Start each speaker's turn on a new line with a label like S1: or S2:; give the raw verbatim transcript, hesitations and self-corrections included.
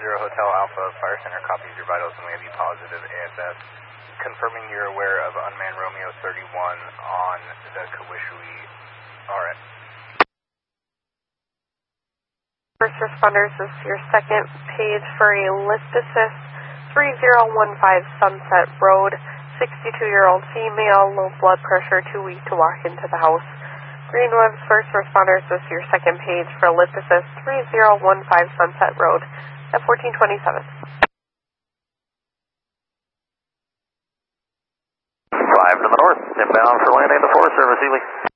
S1: Zero Hotel Alpha Fire Center copies your vitals and we have you positive A S S. Confirming you're aware of unmanned Romeo thirty-one on the Kawashui R X.
S2: First responders, this is your second page for a lift assist, three zero one five Sunset Road, sixty-two-year-old female, low blood pressure, too weak to walk into the house. Greenweb's first responders, this is your second page for a lift assist, three zero one five Sunset Road at fourteen twenty-seven.
S3: Five to the north, inbound for landing the Forest Service, Ely.